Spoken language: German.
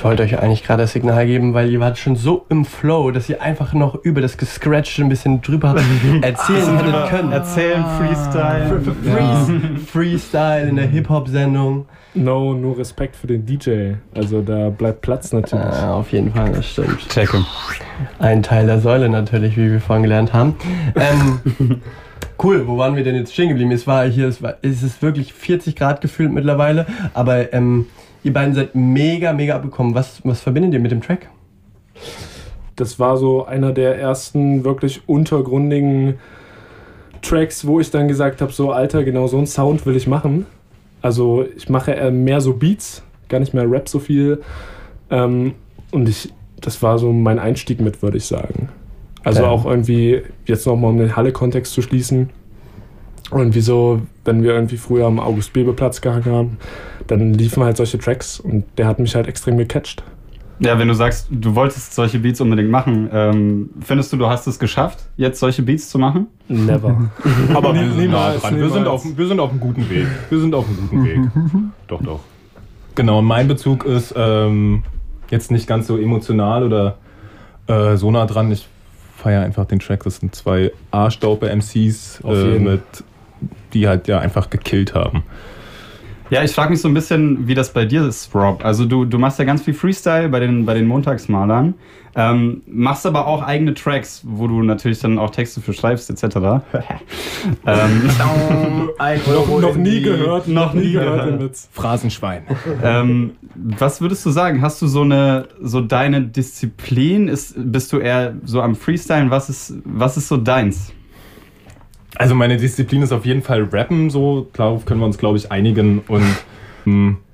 wollte euch eigentlich gerade das Signal geben, weil ihr wart schon so im Flow, dass ihr einfach noch über das Gescratchte ein bisschen drüber erzählen hättet können. Erzählen, Freestyle. Freestyle in der Hip-Hop-Sendung. No, nur Respekt für den DJ. Also da bleibt Platz natürlich. Auf jeden Fall, das stimmt. Checke. Ein Teil der Säule natürlich, wie wir vorhin gelernt haben. Cool, wo waren wir denn jetzt stehen geblieben? Es ist wirklich 40 Grad gefühlt mittlerweile, aber ihr beiden seid mega abgekommen. Was verbindet ihr mit dem Track? Das war so einer der ersten wirklich untergründigen Tracks, wo ich dann gesagt habe, so Alter, genau so einen Sound will ich machen. Also ich mache mehr so Beats, gar nicht mehr Rap so viel. Das war so mein Einstieg mit, würde ich sagen. Also auch irgendwie, jetzt nochmal um den Halle-Kontext zu schließen, irgendwie so, wenn wir irgendwie früher am August-Bebel-Platz gehangen haben, dann liefen halt solche Tracks und der hat mich halt extrem gecatcht. Ja, wenn du sagst, du wolltest solche Beats unbedingt machen, findest du hast es geschafft, jetzt solche Beats zu machen? Never. Aber wir sind nah dran. Wir sind auf einem guten Weg. Doch. Genau, mein Bezug ist jetzt nicht ganz so emotional oder so nah dran. Ich feiere einfach den Track. Das sind zwei Arschdaupe-MCs, die halt ja einfach gekillt haben. Ja, ich frage mich so ein bisschen, wie das bei dir ist, Rob. Also du machst ja ganz viel Freestyle bei den Montagsmalern, machst aber auch eigene Tracks, wo du natürlich dann auch Texte für schreibst, etc. Noch nie gehört den Witz. Phrasenschwein. Was würdest du sagen? Hast du so deine Disziplin? Bist du eher so am Freestylen? Was ist so deins? Also meine Disziplin ist auf jeden Fall Rappen, so darauf können wir uns, glaube ich, einigen. Und